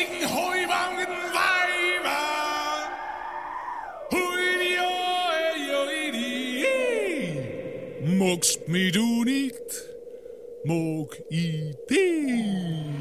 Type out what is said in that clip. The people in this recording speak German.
dicken Heuwagenweiber. Hui, oi, oi, magst mich du nicht, mag ich dich.